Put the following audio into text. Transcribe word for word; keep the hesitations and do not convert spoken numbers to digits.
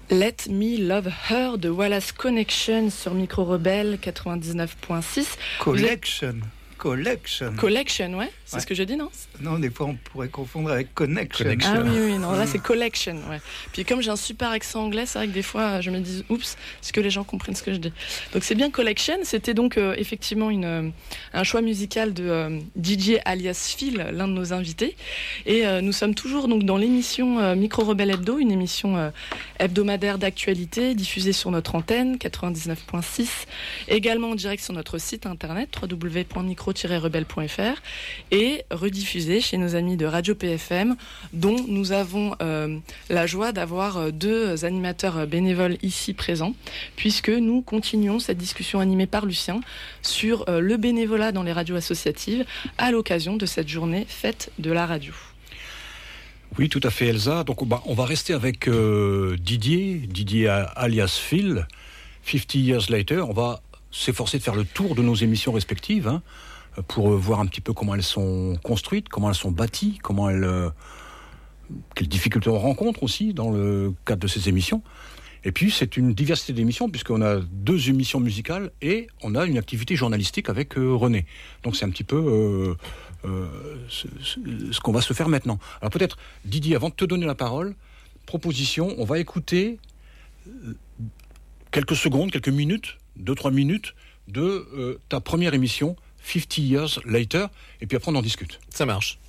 Let Me Love Her de Wallace Connection sur Micro Rebelle quatre-vingt-dix-neuf point six. Collection. Collection. Collection, ouais, c'est ouais. ce que je dis, non ? Non, des fois on pourrait confondre avec connection. Connection. Ah oui, oui, non, là c'est collection, ouais. Puis comme j'ai un super accent anglais, c'est vrai que des fois je me dis, oups, est-ce que les gens comprennent ce que je dis ? Donc c'est bien collection, c'était donc euh, effectivement une, euh, un choix musical de euh, D J alias Phil, l'un de nos invités. Et euh, nous sommes toujours donc dans l'émission euh, Micro Rebelle Hebdo, une émission euh, hebdomadaire d'actualité diffusée sur notre antenne quatre-vingt-dix-neuf point six, également en direct sur notre site internet w w w point micro tiret rebelle point f r et rediffusée chez nos amis de Radio P F M, dont nous avons euh, la joie d'avoir deux animateurs bénévoles ici présents, puisque nous continuons cette discussion animée par Lucien sur euh, le bénévolat dans les radios associatives à l'occasion de cette journée fête de la radio. Oui, tout à fait, Elsa. Donc, bah, on va rester avec euh, Didier, Didier alias Phil, cinquante years later. On va s'efforcer de faire le tour de nos émissions respectives, hein, pour voir un petit peu comment elles sont construites, comment elles sont bâties, comment elles, euh, quelles difficultés on rencontre aussi dans le cadre de ces émissions. Et puis, c'est une diversité d'émissions, puisqu'on a deux émissions musicales et on a une activité journalistique avec euh, René. Donc, c'est un petit peu euh, euh, ce, ce qu'on va se faire maintenant. Alors, peut-être, Didier, avant de te donner la parole, proposition, on va écouter quelques secondes, quelques minutes, deux, trois minutes de euh, ta première émission, cinquante years later, et puis après, on en discute. Ça marche.